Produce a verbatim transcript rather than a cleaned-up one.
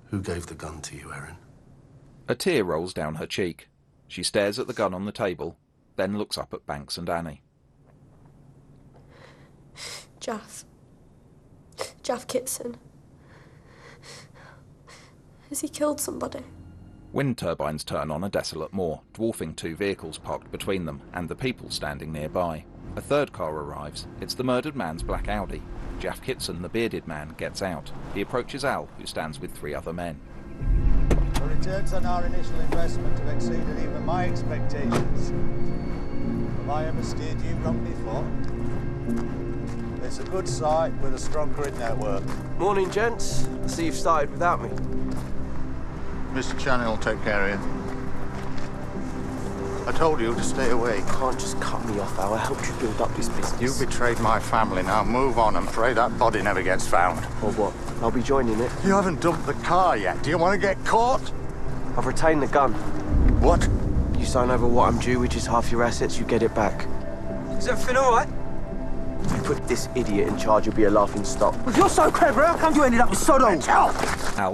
Who gave the gun to you, Erin? A tear rolls down her cheek. She stares at the gun on the table, then looks up at Banks and Annie. Jaff. Jaff Kitson. Has he killed somebody? Wind turbines turn on a desolate moor, dwarfing two vehicles parked between them and the people standing nearby. A third car arrives. It's the murdered man's black Audi. Jaff Kitson, the bearded man, gets out. He approaches Al, who stands with three other men. The returns on our initial investment have exceeded even my expectations. Have I ever steered you wrong before? It's a good site with a strong grid network. Morning, gents. I see you've started without me. Mister Channing will take care of you. I told you to stay away. You can't just cut me off, Al. I helped you build up this business. You betrayed my family. Now move on and pray that body never gets found. Or what? I'll be joining it. You haven't dumped the car yet. Do you want to get caught? I've retained the gun. What? You sign over what I'm due, which is half your assets, you get it back. Is everything all right? You put this idiot in charge, you'll be a laughing stock. If you're so clever, how come you ended up with Sodom? Al